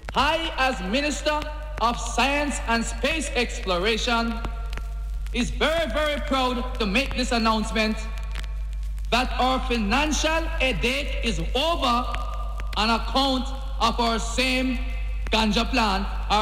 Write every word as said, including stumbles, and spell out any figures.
I, as Minister of Science and Space Exploration, is very, very proud to make this announcement that our financial headache is over on account of our same ganja plan.